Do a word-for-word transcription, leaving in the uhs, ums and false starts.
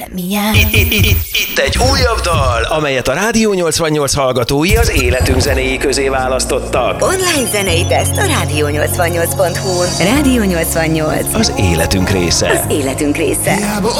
Milyen? Itt, itt, itt, itt egy újabb dal, amelyet a Rádió nyolcvannyolc hallgatói az életünk zenéi közé választottak. Online zenei teszt a rádió nyolcvannyolc pont hu-n. Rádió nyolcvannyolc. Az életünk része. Az életünk része. Hiába